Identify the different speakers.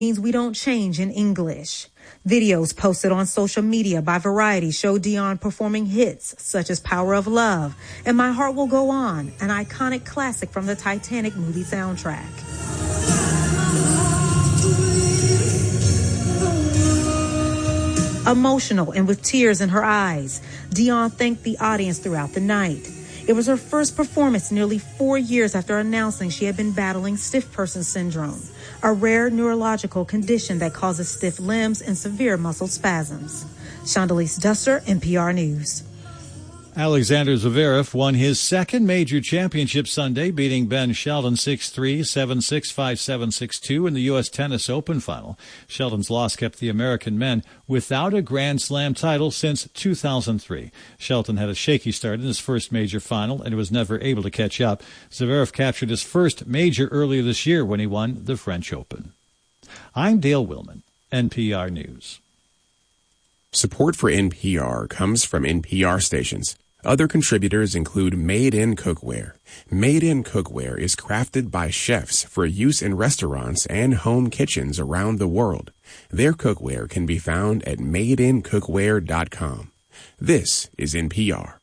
Speaker 1: means we don't change in English. Videos posted on social media by Variety show Dion performing hits such as Power of Love and My Heart Will Go On, an iconic classic from the Titanic movie soundtrack. Emotional and with tears in her eyes, Dion thanked the audience throughout the night. It was her first performance nearly 4 years after announcing she had been battling stiff person syndrome, a rare neurological condition that causes stiff limbs and severe muscle spasms. Shondelise Duster, NPR News.
Speaker 2: Alexander Zverev won his second major championship Sunday, beating Ben Shelton 6-3, 7-6, 5-7, 6-2 in the U.S. Tennis Open final. Shelton's loss kept the American men without a Grand Slam title since 2003. Shelton had a shaky start in his first major final and was never able to catch up. Zverev captured his first major earlier this year when he won the French Open. I'm Dale Willman, NPR News.
Speaker 3: Support for NPR comes from NPR stations. Other contributors include Made in Cookware. Made in Cookware is crafted by chefs for use in restaurants and home kitchens around the world. Their cookware can be found at madeincookware.com. This is NPR.